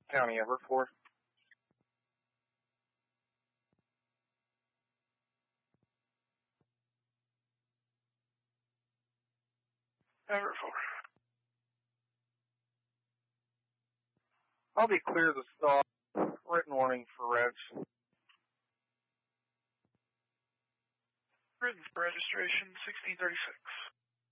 County, Everford. Everford. I'll be clear to stop. Written warning for reds. Written for registration 1636.